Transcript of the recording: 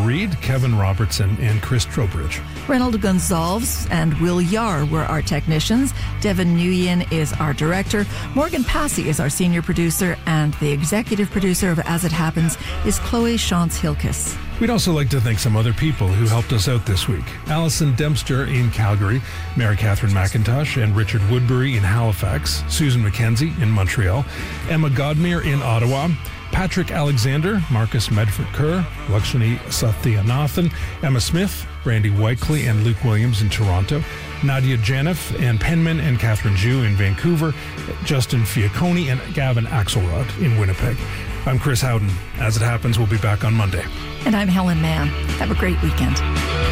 Reed, Kevin Robertson, and Chris Trowbridge. Reynold Gonzalez and Will Yar were our technicians. Devin Nguyen is our director. Morgan Passy is our senior producer. And the executive producer of As It Happens is Chloe Shantz-Hilkes. We'd also like to thank some other people who helped us out this week. Alison Dempster in Calgary, Mary Catherine McIntosh and Richard Woodbury in Halifax, Susan McKenzie in Montreal, Emma Godmere in Ottawa, Patrick Alexander, Marcus Medford-Kerr, Lakshmi Satyanathan, Emma Smith, Brandy Whiteley and Luke Williams in Toronto, Nadia Janiff and Penman and Catherine Jew in Vancouver, Justin Fiacconi and Gavin Axelrod in Winnipeg. I'm Chris Howden. As It Happens, we'll be back on Monday. And I'm Helen Mann. Have a great weekend.